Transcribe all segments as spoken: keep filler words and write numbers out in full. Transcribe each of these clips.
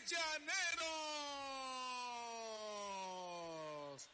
Llaneros.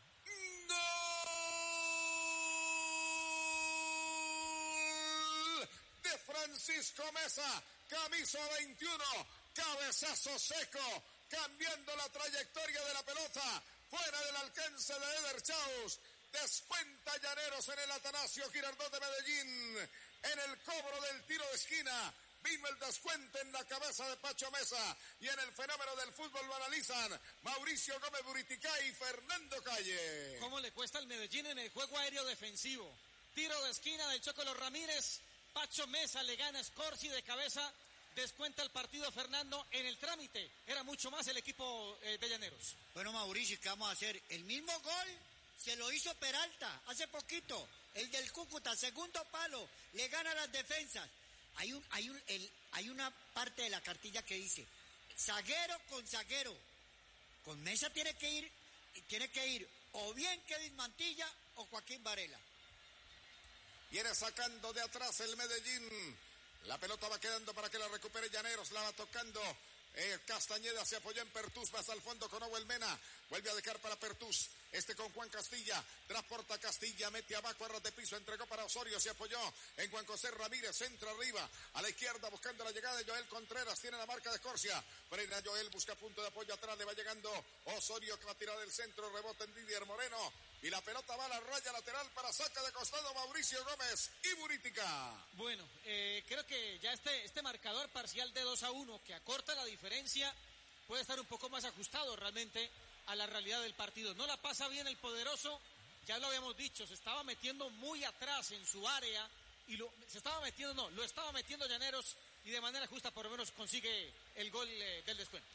¡Gol de Francisco Mesa! Camisa veintiuno, cabezazo seco, cambiando la trayectoria de la pelota, fuera del alcance de Eder Chaus. Descuenta Llaneros en el Atanasio Girardot de Medellín. En el cobro del tiro de esquina vino el descuento en la cabeza de Pacho Mesa. Y en el fenómeno del fútbol lo analizan Mauricio Gómez Buriticá y Fernando Calle. ¿Cómo le cuesta al Medellín en el juego aéreo defensivo? Tiro de esquina del Chocolo Ramírez. Pacho Mesa le gana a Scorsi de cabeza. Descuenta el partido Fernando en el trámite. Era mucho más el equipo eh, de Llaneros. Bueno, Mauricio, ¿qué vamos a hacer? El mismo gol se lo hizo Peralta hace poquito. El del Cúcuta, segundo palo. Le gana las defensas. Hay, un, hay, un, el, hay una parte de la cartilla que dice zaguero con zaguero. Con Mesa tiene que ir, tiene que ir o bien Kevin Mantilla o Joaquín Varela. Viene sacando de atrás el Medellín. La pelota va quedando para que la recupere Llaneros. La va tocando eh, Castañeda. Se apoyó en Pertús. Más al fondo con Owen Mena. Vuelve a dejar para Pertús. Este con Juan Castilla. Transporta Castilla. Mete abajo a ras de piso. Entregó para Osorio. Se apoyó en Juan José Ramírez. Entra arriba. A la izquierda buscando la llegada de Joel Contreras. Tiene la marca de Corsia. Frena Joel. Busca punto de apoyo atrás. Le va llegando Osorio que va a tirar del centro. Rebota en Didier Moreno. Y la pelota va a la raya lateral para saca de costado Mauricio Gómez y Buriticá. Bueno, eh, creo que ya este, este marcador parcial de dos a uno que acorta la diferencia puede estar un poco más ajustado realmente a la realidad del partido. No la pasa bien el poderoso, ya lo habíamos dicho, se estaba metiendo muy atrás en su área y lo, se estaba metiendo, no, lo estaba metiendo Llaneros y de manera justa por lo menos consigue el gol eh, del descuento.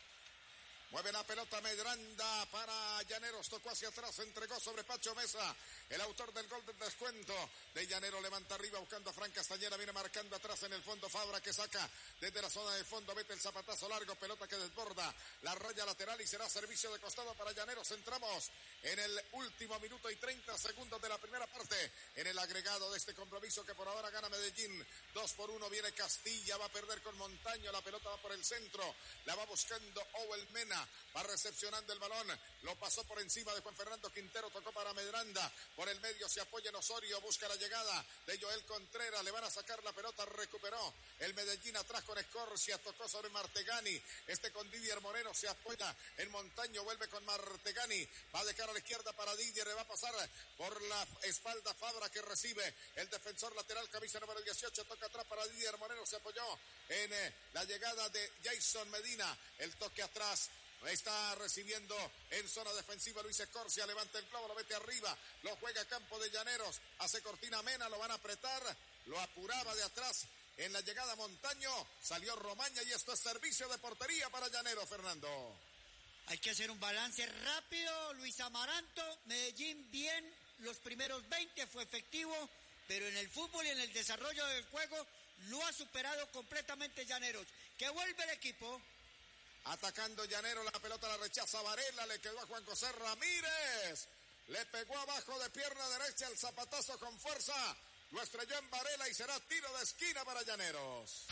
Mueve la pelota Medranda para Llaneros, tocó hacia atrás, entregó sobre Pacho Mesa, el autor del gol del descuento de Llaneros, levanta arriba buscando a Fran Castañeda, viene marcando atrás en el fondo Fabra que saca desde la zona de fondo, mete el zapatazo largo, pelota que desborda la raya lateral y será servicio de costado para Llaneros. Entramos en el último minuto y treinta segundos de la primera parte, en el agregado de este compromiso que por ahora gana Medellín, dos por uno, viene Castilla, va a perder con Montaño, la pelota va por el centro, la va buscando Owen Mena, va recepcionando el balón, lo pasó por encima de Juan Fernando Quintero, tocó para Medranda, por el medio se apoya en Osorio, busca la llegada de Joel Contreras, le van a sacar la pelota, recuperó el Medellín atrás con Escorcia, tocó sobre Martegani, este con Didier Moreno, se apoya en Montaño, vuelve con Martegani, va a dejar a la izquierda para Didier, le va a pasar por la espalda Fabra que recibe el defensor lateral, camisa número dieciocho, toca atrás para Didier Moreno, se apoyó en eh, la llegada de Jason Medina, el toque atrás. Está recibiendo en zona defensiva Luis Escorcia, levanta el clavo, lo mete arriba, lo juega a campo de Llaneros, hace cortina Mena, lo van a apretar, lo apuraba de atrás en la llegada Montaño, salió Romaña y esto es servicio de portería para Llaneros, Fernando. Hay que hacer un balance rápido, Luis Amaranto, Medellín bien, los primeros veinte fue efectivo, pero en el fútbol y en el desarrollo del juego lo ha superado completamente Llaneros, que vuelve el equipo. Atacando Llaneros, la pelota la rechaza Varela, le quedó a Juan José Ramírez, le pegó abajo de pierna derecha el zapatazo con fuerza, lo estrelló en Varela y será tiro de esquina para Llaneros.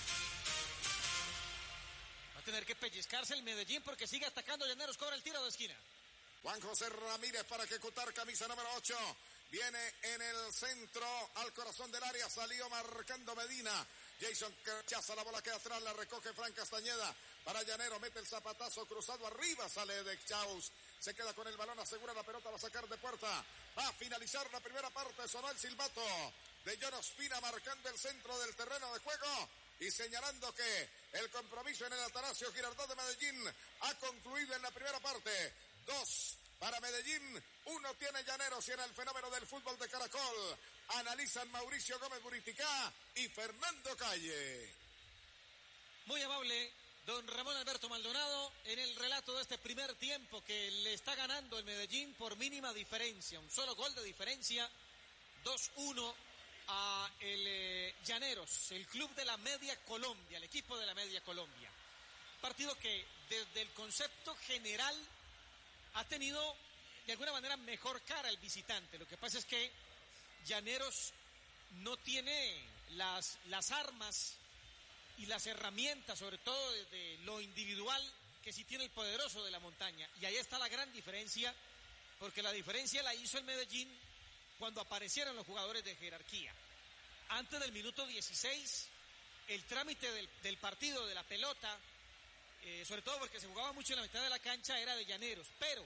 Va a tener que pellizcarse el Medellín porque sigue atacando Llaneros, cobra el tiro de esquina. Juan José Ramírez para ejecutar, camisa número ocho, viene en el centro, al corazón del área, salió marcando Medina, Jason que rechaza la bola que atrás, la recoge Fran Castañeda, para Llanero, mete el zapatazo cruzado arriba, sale de Chaus, se queda con el balón, asegura la pelota, va a sacar de puerta, va a finalizar la primera parte, sonó el silbato de John Ospina marcando el centro del terreno de juego, y señalando que el compromiso en el Atanasio Girardot de Medellín ha concluido en la primera parte. Dos para Medellín, uno tiene Llaneros y en el fenómeno del fútbol de Caracol analizan Mauricio Gómez Buriticá y Fernando Calle. Muy amable don Ramón Alberto Maldonado en el relato de este primer tiempo que le está ganando el Medellín por mínima diferencia, un solo gol de diferencia, dos uno a el eh, Llaneros, el club de la Media Colombia, el equipo de la Media Colombia. Partido que desde el concepto general ha tenido de alguna manera mejor cara el visitante. Lo que pasa es que Llaneros no tiene las, las armas y las herramientas, sobre todo desde lo individual, que sí tiene el poderoso de la montaña. Y ahí está la gran diferencia, porque la diferencia la hizo el Medellín cuando aparecieron los jugadores de jerarquía. Antes del minuto dieciséis, el trámite del, del partido, de la pelota, eh, sobre todo porque se jugaba mucho en la mitad de la cancha, era de Llaneros, pero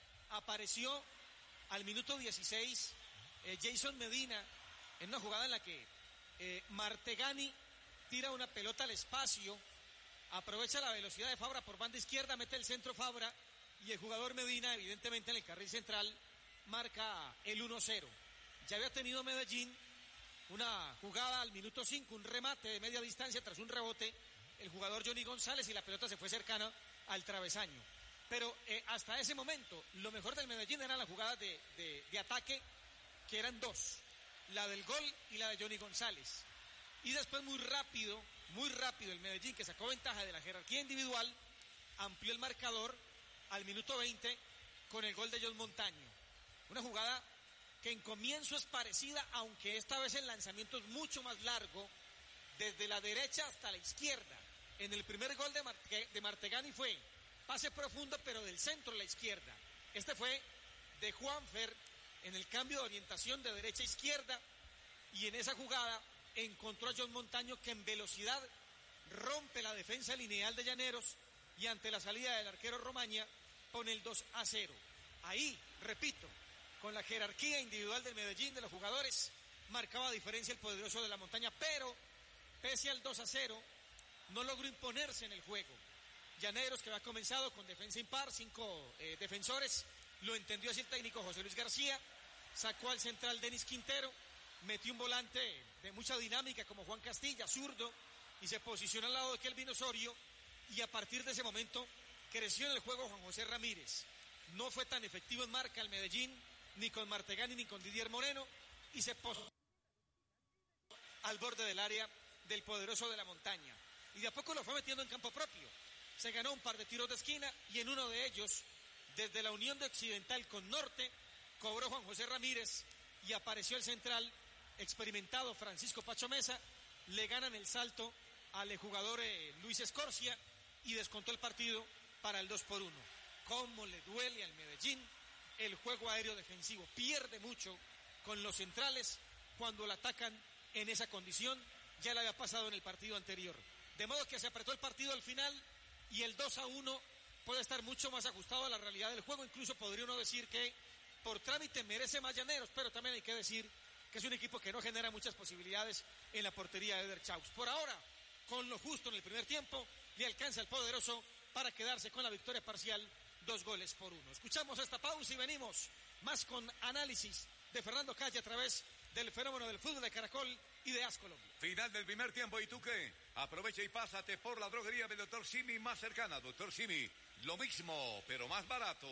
apareció al minuto dieciséis eh, Jason Medina en una jugada en la que eh, Martegani tira una pelota al espacio, aprovecha la velocidad de Fabra por banda izquierda, mete el centro Fabra y el jugador Medina, evidentemente en el carril central, marca el uno cero. Ya había tenido Medellín una jugada al minuto cinco, un remate de media distancia tras un rebote, el jugador Johnny González, y la pelota se fue cercana al travesaño. Pero eh, hasta ese momento, lo mejor del Medellín eran las jugadas de, de, de ataque, que eran dos, la del gol y la de Johnny González. Y después muy rápido, muy rápido el Medellín, que sacó ventaja de la jerarquía individual, amplió el marcador al minuto veinte con el gol de John Montaño. Una jugada que en comienzo es parecida, aunque esta vez el lanzamiento es mucho más largo, desde la derecha hasta la izquierda. En el primer gol de, Marte, de Martegani fue pase profundo, pero del centro a la izquierda. Este fue de Juanfer en el cambio de orientación de derecha a izquierda, y en esa jugada encontró a John Montaño, que en velocidad rompe la defensa lineal de Llaneros y ante la salida del arquero Romaña pone el dos a cero. Ahí, repito, con la jerarquía individual del Medellín, de los jugadores, marcaba diferencia el poderoso de la montaña, pero pese al dos a cero no logró imponerse en el juego. Llaneros, que había comenzado con defensa impar, cinco eh, defensores, lo entendió así el técnico José Luis García, sacó al central Denis Quintero, metió un volante de mucha dinámica como Juan Castilla, zurdo, y se posicionó al lado de Kelvin Osorio, y a partir de ese momento creció en el juego Juan José Ramírez. No fue tan efectivo en marca el Medellín, ni con Martegani ni con Didier Moreno, y se posicionó al borde del área del poderoso de la montaña. Y de a poco lo fue metiendo en campo propio. Se ganó un par de tiros de esquina, y en uno de ellos, desde la unión de Occidental con Norte, cobró Juan José Ramírez y apareció el central experimentado Francisco Pacho Mesa. Le ganan el salto al jugador eh, Luis Escorcia y descontó el partido para el dos por uno. Cómo le duele al Medellín el juego aéreo defensivo. Pierde mucho con los centrales cuando la atacan en esa condición. Ya le había pasado en el partido anterior. De modo que se apretó el partido al final, y el dos a uno puede estar mucho más ajustado a la realidad del juego. Incluso podría uno decir que por trámite merece más Llaneros, pero también hay que decir que es un equipo que no genera muchas posibilidades en la portería de Eder Chaus. Por ahora, con lo justo en el primer tiempo, le alcanza el poderoso para quedarse con la victoria parcial, dos goles por uno. Escuchamos esta pausa y venimos más con análisis de Fernando Calle a través del fenómeno del fútbol de Caracol y de AS Colombia. Final del primer tiempo, ¿y tú qué? Aprovecha y pásate por la droguería del doctor Simi más cercana. doctor Simi, lo mismo, pero más barato.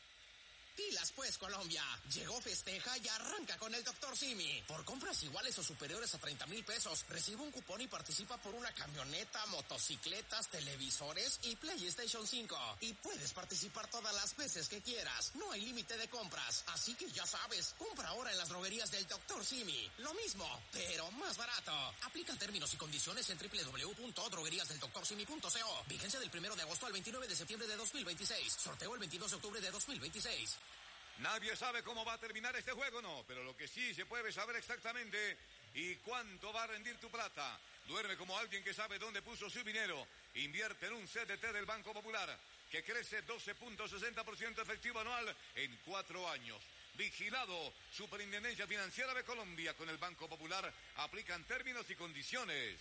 Pilas pues, Colombia. Llegó, festeja y arranca con el doctor Simi. Por compras iguales o superiores a treinta mil pesos, recibe un cupón y participa por una camioneta, motocicletas, televisores y PlayStation cinco. Y puedes participar todas las veces que quieras. No hay límite de compras. Así que ya sabes, compra ahora en las droguerías del doctor Simi. Lo mismo, pero más barato. Aplican términos y condiciones en doble u doble u doble u punto droguerías del doctor simi punto co. Vigencia del primero de agosto al veintinueve de septiembre de dos mil veintiséis. Sorteo el veintidós de octubre de dos mil veintiséis. Nadie sabe cómo va a terminar este juego, no, pero lo que sí se puede saber exactamente y cuánto va a rendir tu plata. Duerme como alguien que sabe dónde puso su dinero. Invierte en un C D T del Banco Popular, que crece doce punto sesenta por ciento efectivo anual en cuatro años. Vigilado Superintendencia Financiera de Colombia. Con el Banco Popular aplican términos y condiciones.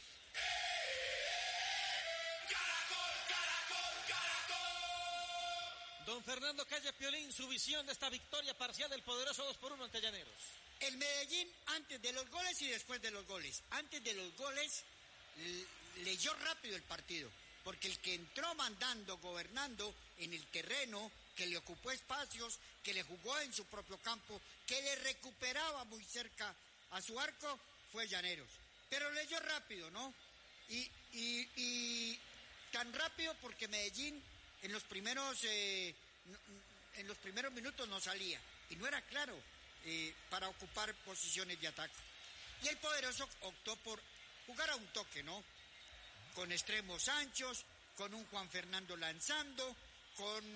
Don Fernando Calle Piolín, su visión de esta victoria parcial del poderoso dos por uno ante Llaneros. El Medellín antes de los goles y después de los goles. Antes de los goles leyó rápido el partido, porque el que entró mandando, gobernando en el terreno, que le ocupó espacios, que le jugó en su propio campo, que le recuperaba muy cerca a su arco, fue Llaneros. Pero leyó rápido, ¿no? Y, y, y tan rápido porque Medellín en los primeros eh, en los primeros minutos no salía y no era claro eh, para ocupar posiciones de ataque. Y el poderoso optó por jugar a un toque, ¿no? con extremos anchos, con un Juan Fernando lanzando, con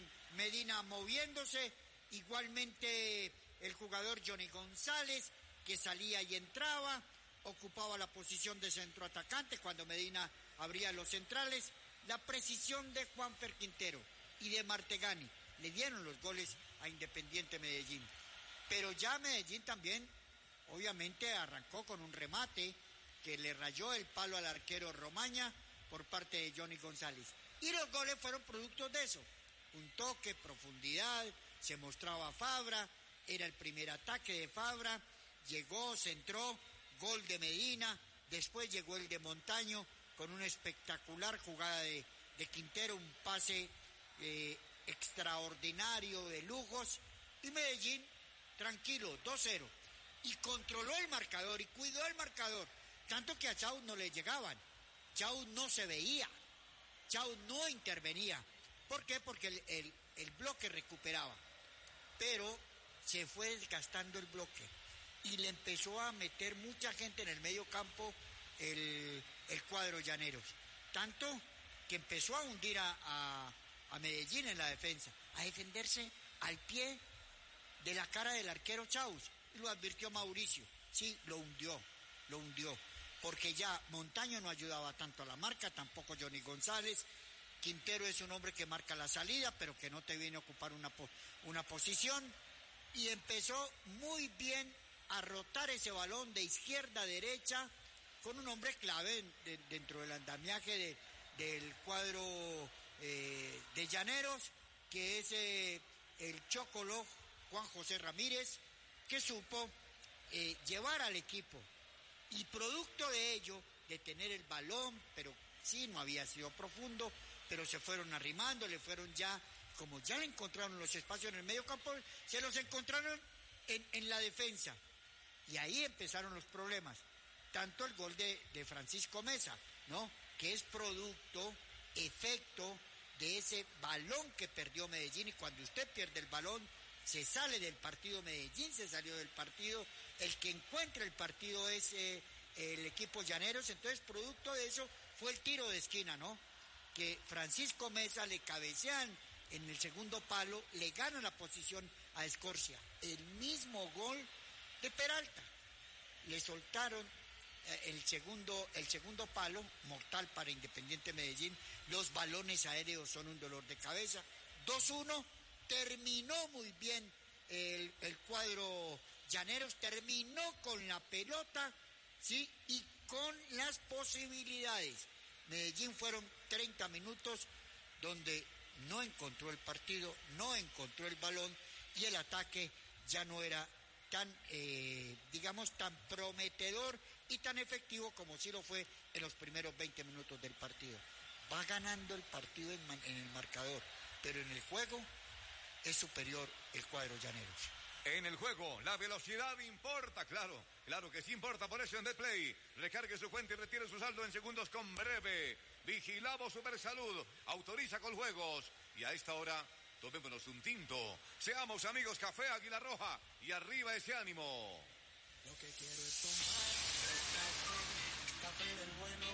Medina moviéndose, igualmente el jugador Johnny González, que salía y entraba, ocupaba la posición de centroatacante cuando Medina abría los centrales, la precisión de Juanfer Quintero y de Martegani le dieron los goles a Independiente Medellín. Pero ya Medellín también, obviamente, arrancó con un remate que le rayó el palo al arquero Romaña por parte de Johnny González. Y los goles fueron productos de eso. Un toque, profundidad, se mostraba Fabra, era el primer ataque de Fabra, llegó, centró, gol de Medina, después llegó el de Montaño con una espectacular jugada de, de Quintero, un pase eh, extraordinario de lujos, y Medellín tranquilo, dos cero, y controló el marcador y cuidó el marcador, tanto que a Chau no le llegaban, Chau no se veía, Chau no intervenía. ¿Por qué? Porque el, el, el bloque recuperaba, pero se fue desgastando el bloque y le empezó a meter mucha gente en el medio campo el, el cuadro Llaneros, tanto que empezó a hundir a, a, a Medellín en la defensa, a defenderse al pie de la cara del arquero Chaus, y lo advirtió Mauricio, sí, lo hundió, lo hundió, porque ya Montaño no ayudaba tanto a la marca, tampoco Johnny González. Quintero es un hombre que marca la salida, pero que no te viene a ocupar una, una posición, y empezó muy bien a rotar ese balón de izquierda a derecha, con un hombre clave de, dentro del andamiaje de, del cuadro eh, de Llaneros, que es eh, el Chocolo Juan José Ramírez, que supo eh, llevar al equipo, y producto de ello, de tener el balón, pero sí, no había sido profundo, pero se fueron arrimando, le fueron ya, como ya le encontraron los espacios en el medio campo, se los encontraron en, en la defensa, y ahí empezaron los problemas, tanto el gol de, de Francisco Mesa, ¿no?, que es producto, efecto de ese balón que perdió Medellín, y cuando usted pierde el balón, se sale del partido. Medellín se salió del partido, el que encuentra el partido es eh, el equipo Llaneros. Entonces, producto de eso fue el tiro de esquina, ¿no?, que Francisco Mesa le cabecean en el segundo palo, le gana la posición a Escorcia, el mismo gol de Peralta, le soltaron eh, el segundo, el segundo palo, mortal para Independiente Medellín. Los balones aéreos son un dolor de cabeza. dos uno, terminó muy bien el, el cuadro Llaneros, terminó con la pelota, ¿sí?, y con las posibilidades. Medellín fueron treinta minutos donde no encontró el partido, no encontró el balón, y el ataque ya no era tan, eh, digamos, tan prometedor y tan efectivo como sí lo fue en los primeros veinte minutos del partido. Va ganando el partido en, en el marcador, pero en el juego es superior el cuadro Llaneros. En el juego, la velocidad importa, claro, claro que sí importa, por eso en Dplay, recargue su cuenta y retire su saldo en segundos con Breve. Vigilamos Supersalud, autoriza con juegos, y a esta hora, tomémonos un tinto. Seamos amigos, Café Águila Roja, y arriba ese ánimo. Lo que quiero es tomar el café, café del bueno.